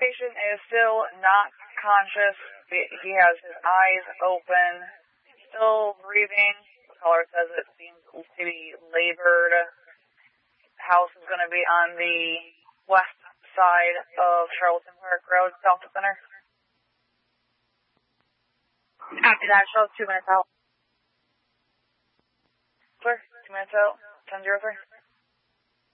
Patient is still not conscious. He has his eyes open, still breathing. The caller says it seems to be labored. House is going to be on the west side of Charlton Park Road, south of Center. After that, show 2 minutes out. Clear, 2 minutes out, 10-03.